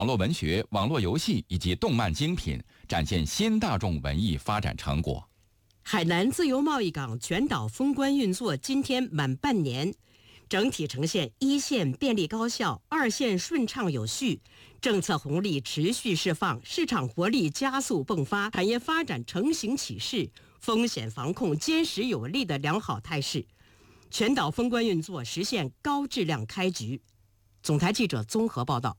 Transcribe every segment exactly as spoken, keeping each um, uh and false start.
网络文学、网络游戏以及动漫精品，展现新大众文艺发展成果。 海南自由贸易港全岛封关运作今天满半年，整体呈现一线便利高效，二线顺畅有序，政策红利持续释放，市场活力加速迸发，产业发展成型起势，风险防控坚实有力的良好态势。全岛封关运作实现高质量开局。总台记者综合报道。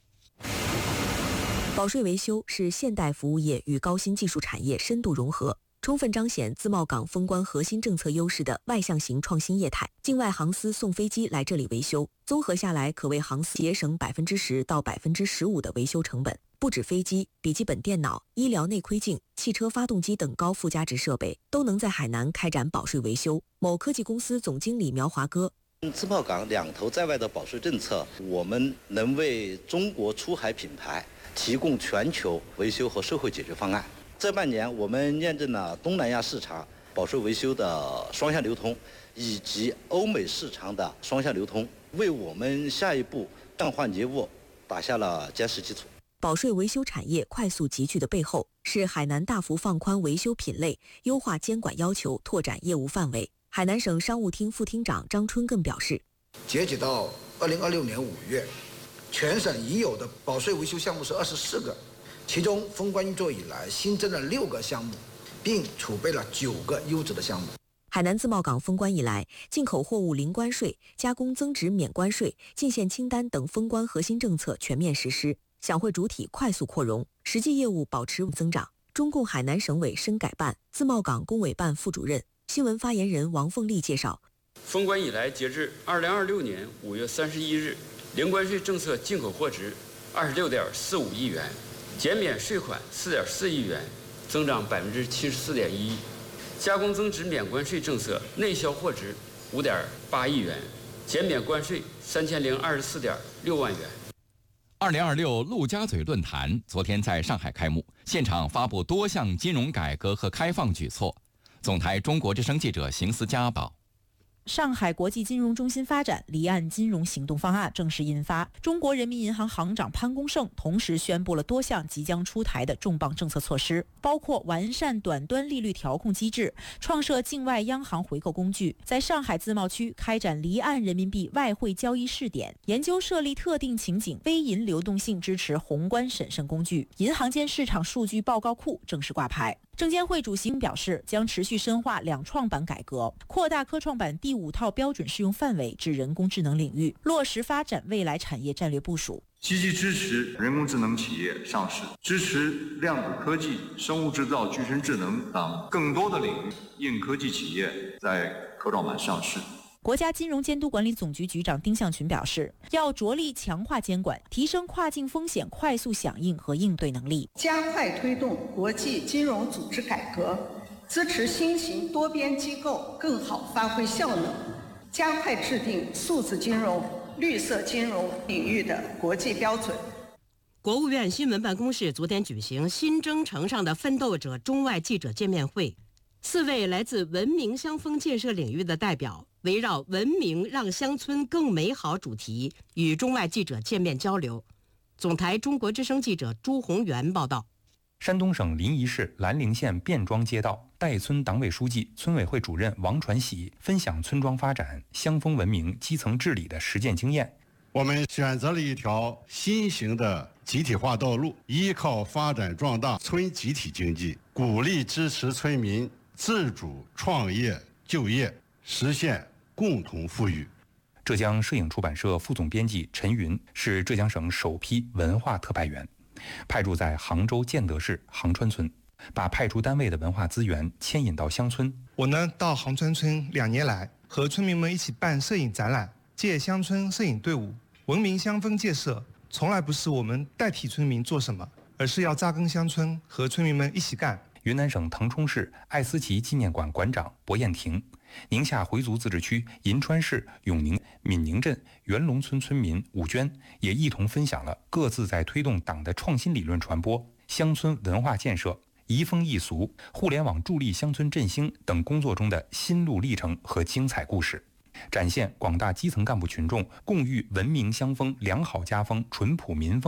保税维修是现代服务业与高新技术产业深度融合，充分彰显自贸港封关核心政策优势的外向型创新业态。境外航司送飞机来这里维修，综合下来可为航司节省百分之十到百分之十五的维修成本。不止飞机、笔记本电脑、医疗内窥镜、汽车发动机等高附加值设备都能在海南开展保税维修。某科技公司总经理苗华哥。 自贸港两头在外的保税政策，我们能为中国出海品牌提供全球维修和售后解决方案。这半年，我们验证了东南亚市场保税维修的双向流通，以及欧美市场的双向流通，为我们下一步转换业务打下了坚实基础。 保税维修产业快速集聚的背后，是海南大幅放宽维修品类，优化监管要求，拓展业务范围。海南省商务厅副厅长张春更表示， 截止到二零二六年五月，全省已有的保税维修项目是二十四个，其中封关运作以来新增了六个项目，并储备了九个优质的项目。 海南自贸港封关以来，进口货物零关税、加工增值免关税、进线清单等封关核心政策全面实施，享会主体快速扩容，实际业务保持增长。中共海南省委深改办、自贸港工委办副主任、新闻发言人王凤丽介绍， 封关以来，截至二零二六年五月三十一日，零关税政策进口货值二十六点四五亿元，减免税款四点四亿元，增长百分之七十四点一；加工增值免关税政策内销货值五点八亿元，减免关税三千零二十四点六万元。 二零二六陆家嘴论坛昨天在上海开幕，现场发布多项金融改革和开放举措。总台中国之声记者邢思佳报。 上海国际金融中心发展离岸金融行动方案正式印发，中国人民银行行长潘功胜同时宣布了多项即将出台的重磅政策措施，包括完善短端利率调控机制，创设境外央行回购工具，在上海自贸区开展离岸人民币外汇交易试点，研究设立特定情景微银流动性支持宏观审慎工具，银行间市场数据报告库正式挂牌。证监会主席表示，将持续深化两创板改革，扩大科创板第五套标准适用范围至人工智能领域，落实发展未来产业战略部署。 积极支持人工智能企业上市，支持量子科技、生物制造、具身智能等更多的领域硬科技企业在科创板上市。 国家金融监督管理总局局长丁向群表示，要着力强化监管，提升跨境风险快速响应和应对能力， 加快推动国际金融组织改革，支持新型多边机构更好发挥效能，加快制定数字金融、绿色金融领域的国际标准。 国务院新闻办公室昨天举行新征程上的奋斗者中外记者见面会，四位来自文明乡风建设领域的代表围绕文明让乡村更美好主题与中外记者见面交流。总台中国之声记者朱宏元报道。 山东省临沂市兰陵县卞庄街道代村党委书记、村委会主任王传喜分享村庄发展、乡风文明、基层治理的实践经验。 我们选择了一条新型的集体化道路，依靠发展壮大村集体经济，鼓励支持村民自主创业就业，实现共同富裕。 浙江摄影出版社副总编辑陈云是浙江省首批文化特派员，派驻在杭州建德市杭川村，把派出单位的文化资源牵引到乡村。 我呢到杭川村两年来，和村民们一起办摄影展览，借乡村摄影队伍，文明乡风建设从来不是我们代替村民做什么，而是要扎根乡村，和村民们一起干。 云南省腾冲市爱思齐纪念馆馆长薄艳婷，宁夏回族自治区银川市永宁闽宁镇元龙村村民武娟也一同分享了各自在推动党的创新理论传播、乡村文化建设、移风易俗、互联网助力乡村振兴等工作中的心路历程和精彩故事，展现广大基层干部群众共育文明乡风、良好家风、淳朴民风